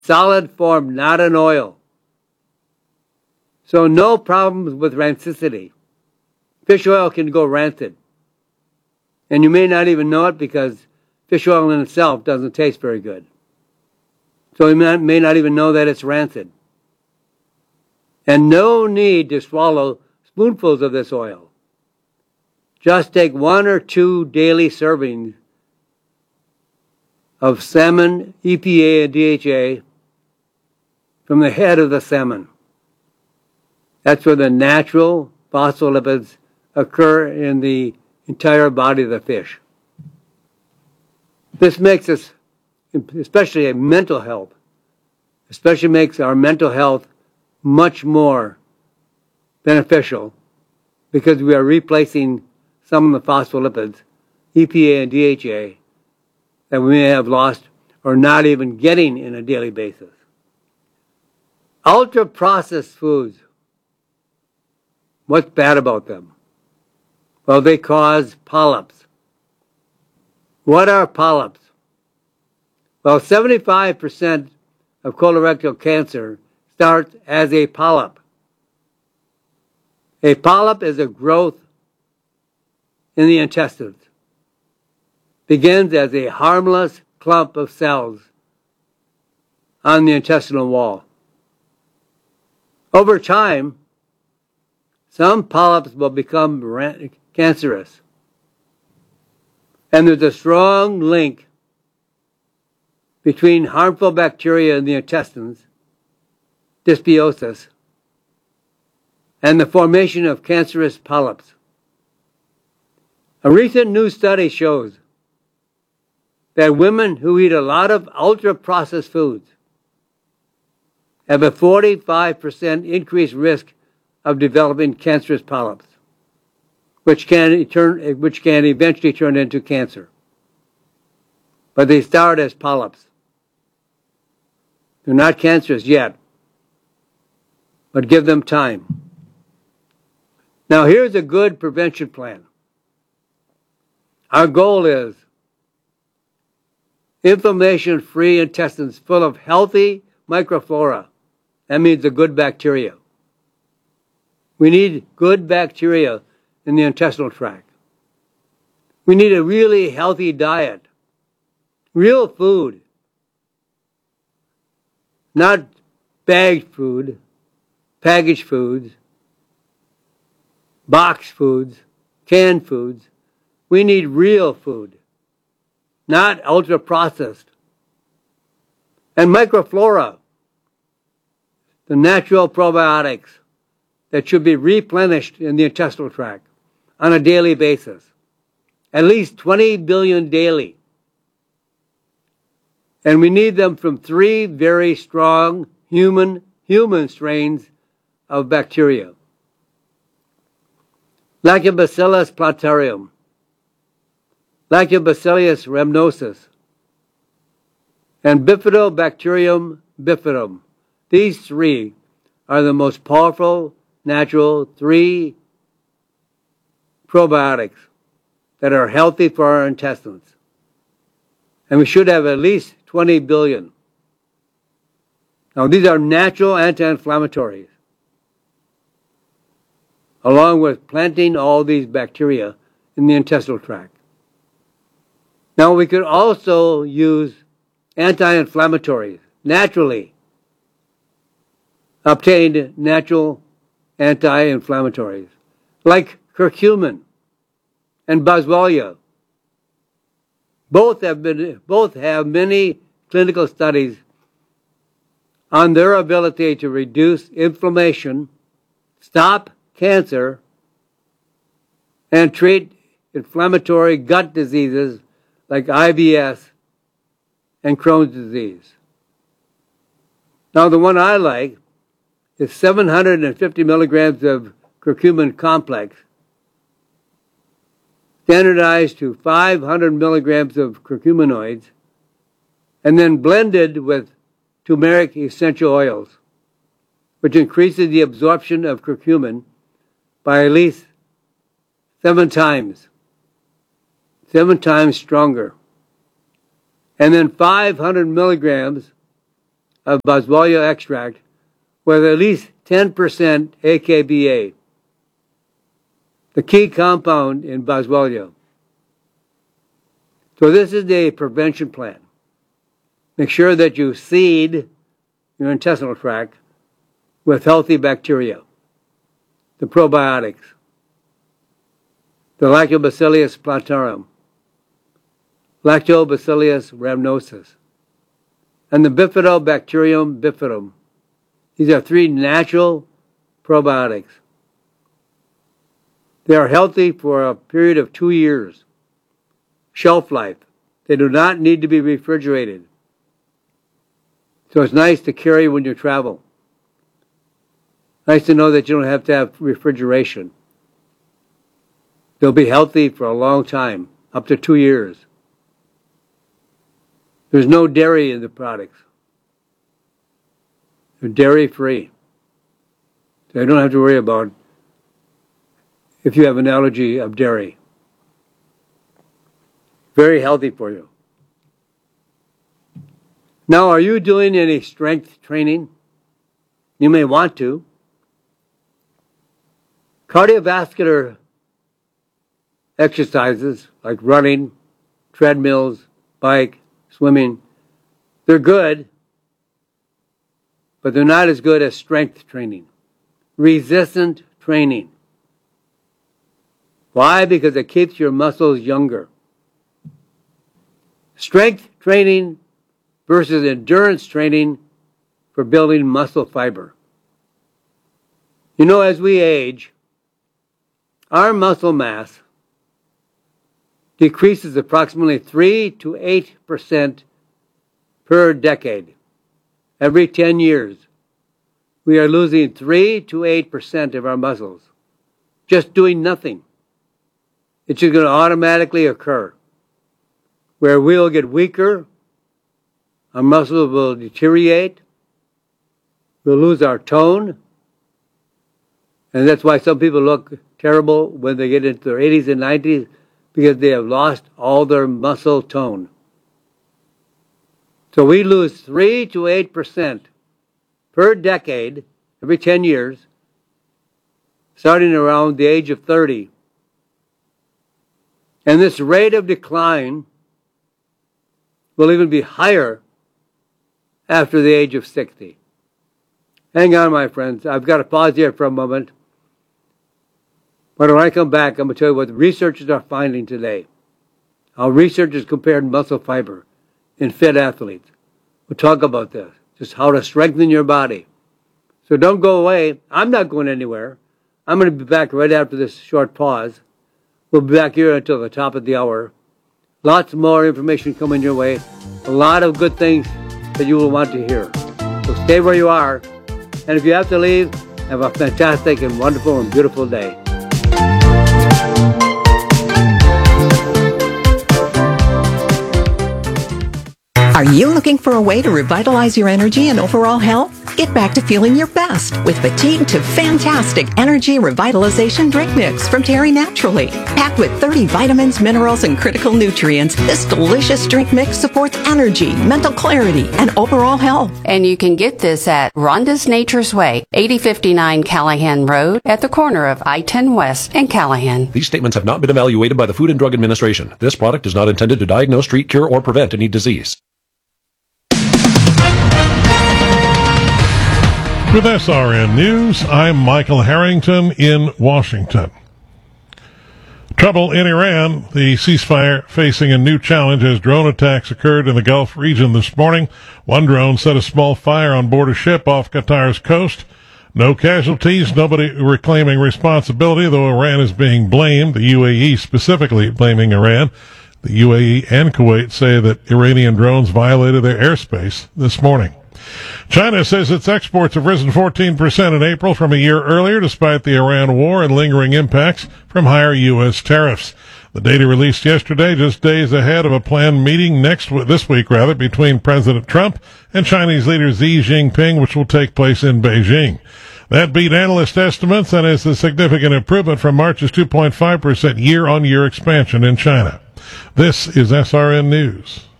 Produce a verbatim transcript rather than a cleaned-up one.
solid form, not an oil. So no problems with rancidity. Fish oil can go rancid. And you may not even know it because fish oil in itself doesn't taste very good. So you may, may not even know that it's rancid. And no need to swallow spoonfuls of this oil. Just take one or two daily servings of salmon, E P A and D H A from the head of the salmon. That's where the natural phospholipids occur in the entire body of the fish. This makes us, especially in mental health, especially makes our mental health much more beneficial because we are replacing some of the phospholipids, E P A and D H A, that we may have lost or not even getting in a daily basis. Ultra-processed foods. What's bad about them? Well, they cause polyps. What are polyps? Well, seventy-five percent of colorectal cancer starts as a polyp. A polyp is a growth in the intestines. Begins as a harmless clump of cells on the intestinal wall. Over time, some polyps will become cancerous. And there's a strong link between harmful bacteria in the intestines, dysbiosis, and the formation of cancerous polyps. A recent new study shows that women who eat a lot of ultra-processed foods have a forty-five percent increased risk of developing cancerous polyps, which can, turn, which can eventually turn into cancer. But they start as polyps. They're not cancerous yet, but give them time. Now here's a good prevention plan. Our goal is inflammation-free intestines full of healthy microflora. That means the good bacteria. We need good bacteria in the intestinal tract. We need a really healthy diet. Real food. Not bagged food, packaged foods, boxed foods, canned foods. We need real food, not ultra-processed. And microflora, the natural probiotics that should be replenished in the intestinal tract on a daily basis. At least twenty billion daily. And we need them from three very strong human, human strains of bacteria. Lactobacillus plantarum, Lactobacillus rhamnosus, and Bifidobacterium bifidum. These three are the most powerful natural three probiotics that are healthy for our intestines. And we should have at least twenty billion. Now these are natural anti-inflammatories, along with planting all these bacteria in the intestinal tract. Now we could also use anti-inflammatories, naturally obtained natural anti-inflammatories, like curcumin and boswellia. Both have been, both have many clinical studies on their ability to reduce inflammation, stop cancer, and treat inflammatory gut diseases like I B S and Crohn's disease. Now the one I like is seven hundred fifty milligrams of curcumin complex, standardized to five hundred milligrams of curcuminoids, and then blended with turmeric essential oils, which increases the absorption of curcumin by at least seven times, seven times stronger. And then five hundred milligrams of Boswellia extract with at least ten percent A K B A, the key compound in Boswellia. So this is the prevention plan. Make sure that you seed your intestinal tract with healthy bacteria, the probiotics, the Lactobacillus plantarum, Lactobacillus rhamnosus, and the Bifidobacterium bifidum. These are three natural probiotics. They are healthy for a period of two years. Shelf life. They do not need to be refrigerated. So it's nice to carry when you travel. Nice to know that you don't have to have refrigeration. They'll be healthy for a long time, up to two years. There's no dairy in the products. They're dairy-free. So you don't have to worry about if you have an allergy of dairy. Very healthy for you. Now, are you doing any strength training? You may want to. Cardiovascular exercises like running, treadmills, bike, swimming, they're good, but they're not as good as strength training. Resistant training. Why? Because it keeps your muscles younger. Strength training versus endurance training for building muscle fiber. You know, as we age, our muscle mass decreases approximately three to eight percent per decade. Every ten years, we are losing three to eight percent of our muscles. Just doing nothing. It's just going to automatically occur. Where we'll get weaker, our muscles will deteriorate, we'll lose our tone, and that's why some people look terrible when they get into their eighties and nineties, because they have lost all their muscle tone. So we lose three to eight percent per decade, every ten years, starting around the age of thirty. And this rate of decline will even be higher after the age of sixty. Hang on, my friends. I've got to pause here for a moment. But when I come back, I'm going to tell you what the researchers are finding today. How researchers compared muscle fiber in fit athletes. We'll talk about this. Just how to strengthen your body. So don't go away. I'm not going anywhere. I'm going to be back right after this short pause. We'll be back here until the top of the hour. Lots more information coming your way. A lot of good things that you will want to hear. So stay where you are. And if you have to leave, have a fantastic and wonderful and beautiful day. Are you looking for a way to revitalize your energy and overall health? Get back to feeling your best with Fatigue to Fantastic Energy Revitalization Drink Mix from Terry Naturally. Packed with thirty vitamins, minerals, and critical nutrients, this delicious drink mix supports energy, mental clarity, and overall health. And you can get this at Rhonda's Nature's Way, eighty fifty-nine Callahan Road, at the corner of I ten West and Callahan. These statements have not been evaluated by the Food and Drug Administration. This product is not intended to diagnose, treat, cure, or prevent any disease. With S R N News, I'm Michael Harrington in Washington. Trouble in Iran. The ceasefire facing a new challenge as drone attacks occurred in the Gulf region this morning. One drone set a small fire on board a ship off Qatar's coast. No casualties, nobody reclaiming responsibility, though Iran is being blamed, the U A E specifically blaming Iran. The U A E and Kuwait say that Iranian drones violated their airspace this morning. China says its exports have risen fourteen percent in April from a year earlier, despite the Iran war and lingering impacts from higher U S tariffs. The data released yesterday, just days ahead of a planned meeting next this week, rather, between President Trump and Chinese leader Xi Jinping, which will take place in Beijing. That beat analyst estimates and is a significant improvement from March's two point five percent year-on-year expansion in China. This is S R N News.